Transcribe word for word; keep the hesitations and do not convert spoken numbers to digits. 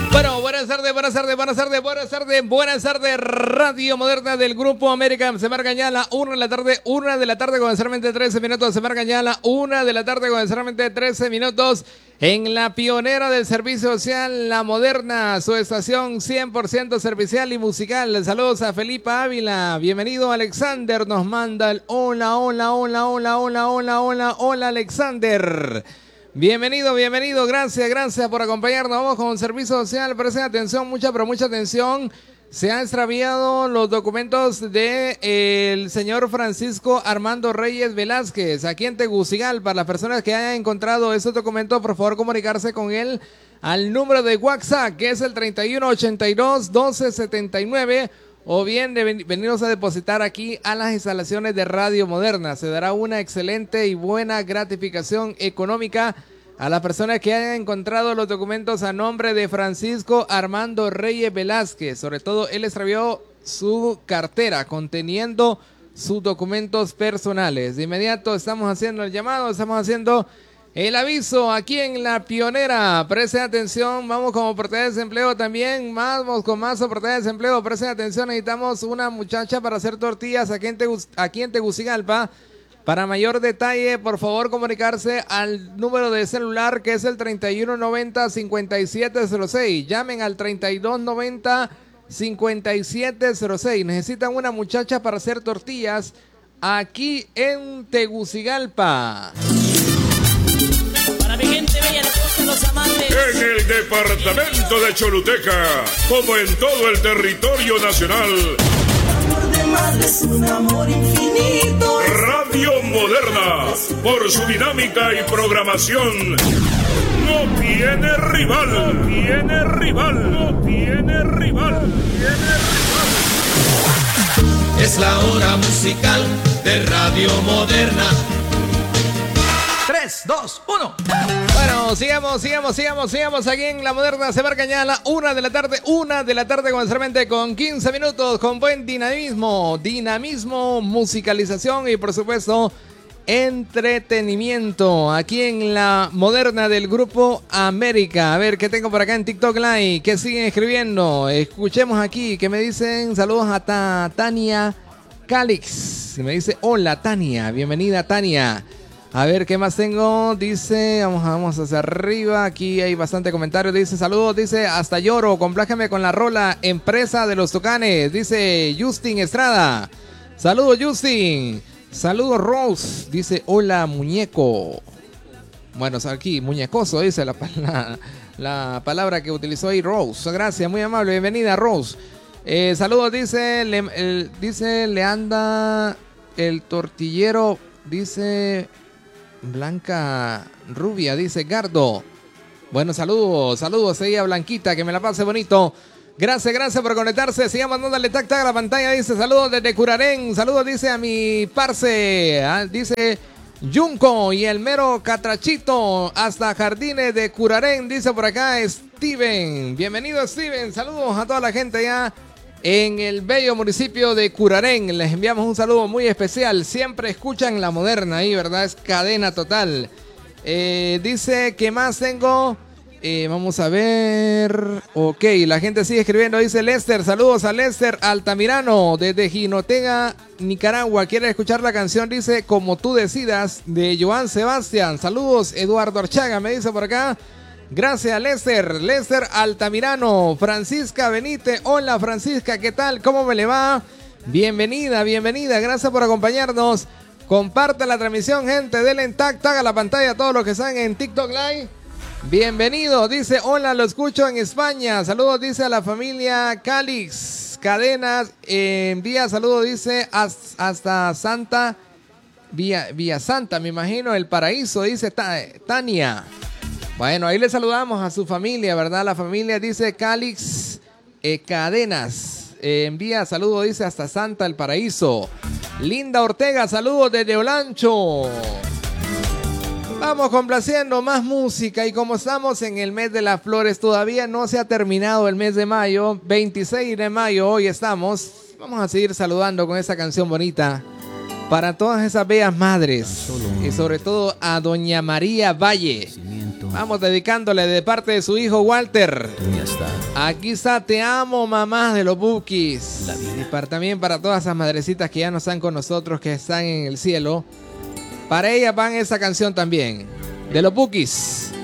Bueno, buenas tardes, buenas tardes, buenas tardes, buenas tardes, buenas tardes, Radio Moderna del Grupo América. Se marca ya la una de la tarde, una de la tarde con solamente trece minutos. Se marca ya la una de la tarde con solamente trece minutos. En la pionera del servicio social, La Moderna, su estación cien por ciento servicial y musical. Saludos a Felipe Ávila. Bienvenido, Alexander. Nos manda el hola, hola, hola, hola, hola, hola, hola, hola, Alexander. Bienvenido, bienvenido, gracias, gracias por acompañarnos. Vamos con un servicio social, presten atención, mucha, pero mucha atención. Se han extraviado los documentos de eh, el señor Francisco Armando Reyes Velázquez, aquí en Tegucigalpa. Para las personas que hayan encontrado esos documentos, por favor comunicarse con él al número de WhatsApp, que es el treinta y uno ochenta y dos doce setenta y nueve, o bien de ven venirnos a depositar aquí a las instalaciones de Radio Moderna. Se dará una excelente y buena gratificación económica a las personas que hayan encontrado los documentos a nombre de Francisco Armando Reyes Velázquez. Sobre todo, él extravió su cartera conteniendo sus documentos personales. De inmediato estamos haciendo el llamado, estamos haciendo el aviso aquí en La Pionera. Presten atención, vamos con oportunidades de empleo también, más, vamos con más oportunidades de empleo. Presten atención, necesitamos una muchacha para hacer tortillas aquí en, Tegus, aquí en Tegucigalpa. Para mayor detalle, por favor comunicarse al número de celular, que es el treinta y uno noventa cincuenta y siete cero seis. Llamen al treinta y dos noventa cincuenta y siete cero seis. Necesitan una muchacha para hacer tortillas aquí en Tegucigalpa. Para mi gente bella de Costa Los Amantes. En el departamento de Choluteca, como en todo el territorio nacional. Amor de madre es un amor infinito. Radio Moderna, por su dinámica y programación, no tiene rival, no tiene rival, no tiene rival, tiene rival. Es la hora musical de Radio Moderna. tres, dos, uno. Bueno, sigamos, sigamos, sigamos, sigamos aquí en La Moderna. Se marca ya a la una de la tarde, una de la tarde comenzarmente con quince minutos, con buen dinamismo, dinamismo, musicalización y por supuesto entretenimiento aquí en La Moderna del Grupo América. A ver, ¿qué tengo por acá en TikTok Live? ¿Qué siguen escribiendo? Escuchemos aquí, que me dicen saludos a ta Tania Calix. Me dice, hola Tania, bienvenida Tania. A ver, ¿qué más tengo? Dice, vamos, vamos hacia arriba. Aquí hay bastante comentarios. Dice, saludos, dice, hasta lloro. Complájame con la rola Empresa de los Tucanes. Dice Justin Estrada. Saludos, Justin. Saludos, Rose. Dice, hola, muñeco. Bueno, aquí, muñecoso, dice la, la, la palabra que utilizó ahí, Rose. Gracias, muy amable. Bienvenida, Rose. Eh, saludos, dice, le, el, dice, le anda el tortillero. Dice... Blanca Rubia, dice Gardo. Bueno, saludos, saludos ahí a Blanquita, que me la pase bonito. Gracias, gracias por conectarse. Sigan mandándole tac tac a la pantalla. Dice, saludos desde Curarén. Saludos, dice a mi parce. Ah, dice Junco y el mero Catrachito hasta Jardines de Curarén. Dice por acá Steven. Bienvenido, Steven. Saludos a toda la gente ya en el bello municipio de Curarén. Les enviamos un saludo muy especial. Siempre escuchan La Moderna ahí, ¿verdad? Es cadena total. Eh, dice, ¿qué más tengo? Eh, vamos a ver. Ok, la gente sigue escribiendo. Dice Lester, saludos a Lester Altamirano desde Jinotega, Nicaragua. Quiere escuchar la canción, dice, Como tú decidas, de Joan Sebastián. Saludos, Eduardo Archaga, me dice por acá. Gracias, Lester. Lester Altamirano. Francisca Benítez. Hola, Francisca, ¿qué tal? ¿Cómo me le va? Bienvenida, bienvenida. Gracias por acompañarnos. Comparta la transmisión, gente. Denle en tag, tag a la pantalla a todos los que están en TikTok Live. Bienvenido. Dice, hola, lo escucho en España. Saludos, dice, a la familia Calix Cadenas. Eh, envía saludos, dice, hasta Santa, Vía, Vía Santa, me imagino, el paraíso, dice Tania. Bueno, ahí le saludamos a su familia, ¿verdad? La familia dice Calix eh, Cadenas. Eh, envía saludos, dice, hasta Santa, el Paraíso. Linda Ortega, saludos desde Olancho. Vamos complaciendo más música y como estamos en el mes de las flores, todavía no se ha terminado el mes de mayo. veintiséis de mayo hoy estamos. Vamos a seguir saludando con esa canción bonita para todas esas bellas madres y sobre todo a Doña María Valle. Vamos dedicándole de parte de su hijo Walter. Tú ya estás. Aquí está Te Amo, mamá de los Bukis. La vida. Y para, también para todas esas madrecitas que ya no están con nosotros, que están en el cielo. Para ellas van esa canción también. De los Bukis.